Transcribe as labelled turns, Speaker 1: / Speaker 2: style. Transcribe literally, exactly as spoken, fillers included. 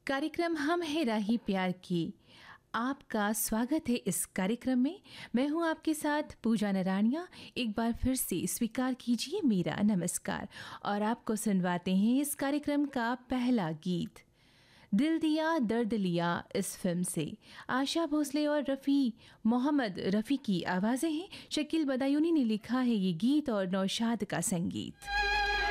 Speaker 1: कार्यक्रम हम है राही प्यार की। आपका स्वागत है इस कार्यक्रम में। मैं हूं आपके साथ पूजा नरानिया। एक बार फिर से स्वीकार कीजिए मेरा नमस्कार और आपको सुनवाते हैं इस कार्यक्रम का पहला गीत, दिल दिया दर्द लिया। इस फिल्म से आशा भोसले और रफ़ी मोहम्मद रफ़ी की आवाज़ें हैं। शकील बदायूनी ने लिखा है ये गीत और नौशाद का संगीत।